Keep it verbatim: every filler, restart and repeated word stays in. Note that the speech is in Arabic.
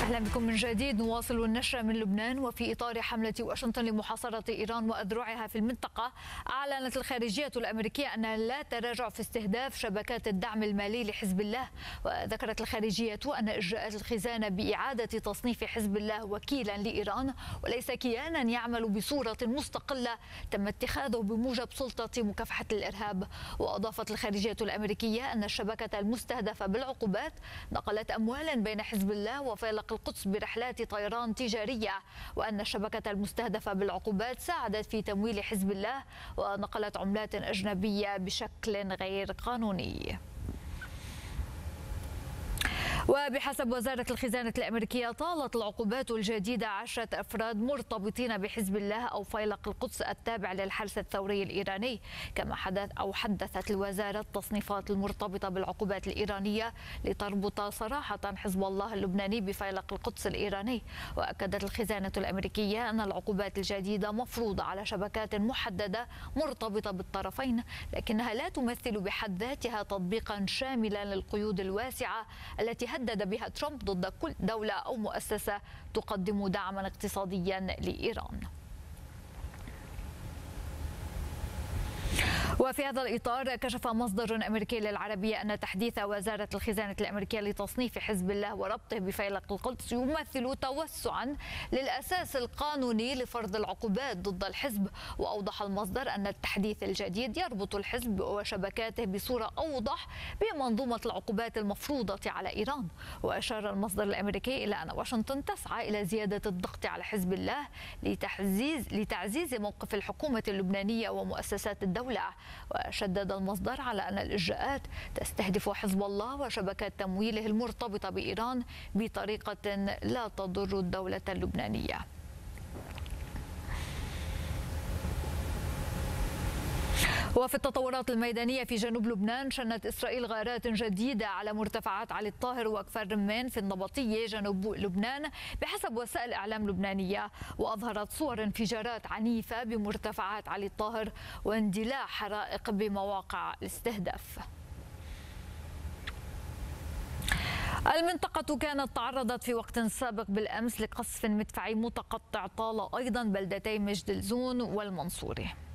أهلا بكم من جديد. نواصل النشر من لبنان. وفي إطار حملة واشنطن لمحاصرة إيران وأذرعها في المنطقة، أعلنت الخارجية الأمريكية أن لا تراجع في استهداف شبكات الدعم المالي لحزب الله. وذكرت الخارجية أن إجراءات الخزانة بإعادة تصنيف حزب الله وكيلا لإيران وليس كيانا يعمل بصورة مستقلة تم اتخاذه بموجب سلطة مكافحة الإرهاب. وأضافت الخارجية الأمريكية أن الشبكة المستهدفة بالعقوبات نقلت أموالا بين حزب الله وفيلق القدس برحلات طيران تجارية، وأن الشبكة المستهدفة بالعقوبات ساعدت في تمويل حزب الله ونقلت عملات أجنبية بشكل غير قانوني. وبحسب وزارة الخزانة الأمريكية، طالت العقوبات الجديدة عشرة أفراد مرتبطين بحزب الله أو فيلق القدس التابع للحرس الثوري الإيراني. كما حدث أو حدثت الوزارة التصنيفات المرتبطة بالعقوبات الإيرانية لتربط صراحة حزب الله اللبناني بفيلق القدس الإيراني. وأكدت الخزانة الأمريكية أن العقوبات الجديدة مفروضة على شبكات محددة مرتبطة بالطرفين، لكنها لا تمثل بحد ذاتها تطبيقا شاملا للقيود الواسعة التي هدد بها ترامب ضد كل دولة أو مؤسسة تقدم دعما اقتصاديا لإيران. وفي هذا الإطار، كشف مصدر أمريكي للعربية أن تحديث وزارة الخزانة الأمريكية لتصنيف حزب الله وربطه بفيلق القدس يمثل توسعا للأساس القانوني لفرض العقوبات ضد الحزب. وأوضح المصدر أن التحديث الجديد يربط الحزب وشبكاته بصورة أوضح بمنظومة العقوبات المفروضة على إيران. وأشار المصدر الأمريكي إلى أن واشنطن تسعى إلى زيادة الضغط على حزب الله لتعزيز لتعزيز موقف الحكومة اللبنانية ومؤسسات الدولة. وشدد المصدر على أن الإجراءات تستهدف حزب الله وشبكات تمويله المرتبطة بإيران بطريقة لا تضر الدولة اللبنانية. وفي التطورات الميدانية في جنوب لبنان، شنت إسرائيل غارات جديدة على مرتفعات علي الطاهر وكفر رمان في النبطية جنوب لبنان بحسب وسائل إعلام لبنانية. وأظهرت صور انفجارات عنيفة بمرتفعات علي الطاهر واندلاع حرائق بمواقع الاستهداف. المنطقة كانت تعرضت في وقت سابق بالأمس لقصف مدفعي متقطع طال أيضا بلدتي مجد الزون والمنصوري.